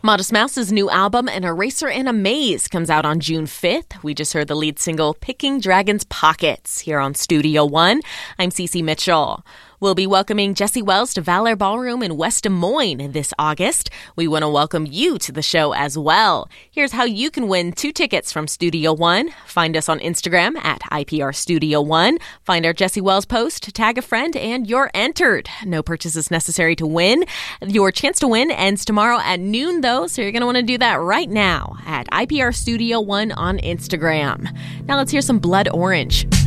Modest Mouse's new album, An Eraser in a Maze, comes out on June 5th. We just heard the lead single, Picking Dragon's Pockets, here on Studio One. I'm Cece Mitchell. We'll be welcoming Jesse Wells to Valor Ballroom in West Des Moines this August. We want to welcome you to the show as well. Here's how you can win 2 tickets from Studio One. Find us on Instagram at IPR Studio One. Find our Jesse Wells post, tag a friend, and you're entered. No purchases necessary to win. Your chance to win ends tomorrow at noon, though, so you're going to want to do that right now at IPR Studio One on Instagram. Now let's hear some Blood Orange.